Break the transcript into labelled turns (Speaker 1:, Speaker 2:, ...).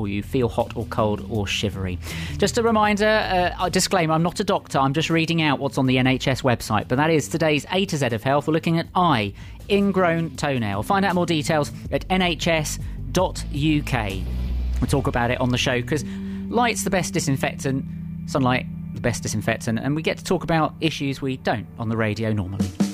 Speaker 1: you feel hot or cold or shivery. Just a reminder, a disclaimer, I'm not a doctor, I'm just reading out what's on the NHS website, but that is today's A to Z of health. We're looking at eye, ingrown toenail. Find out more details at nhs.uk. We'll talk about it on the show because light's the best disinfectant, sunlight the best disinfectant, and we get to talk about issues we don't on the radio normally.